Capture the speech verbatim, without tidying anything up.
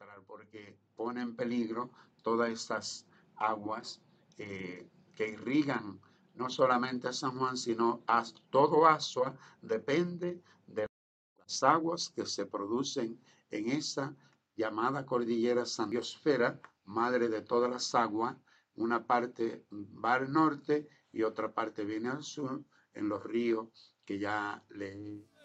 encontrar porque pone en peligro todas estas aguas eh, que irrigan no solamente a San Juan, sino a todo Asua, depende de las aguas que se producen en esa llamada cordillera Sandiosfera, madre de todas las aguas. Una parte va al norte y otra parte viene al sur en los ríos que ya le he